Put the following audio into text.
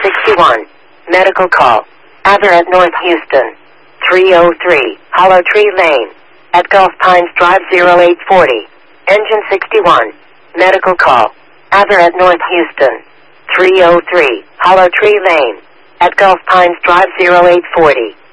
61. Medical call. Adler at North Houston. 303. Hollow Tree Lane. At Gulf Pines Drive 0840. Engine 61. Medical call. Adler at North Houston. 303. Hollow Tree Lane. At Gulf Pines Drive 0840.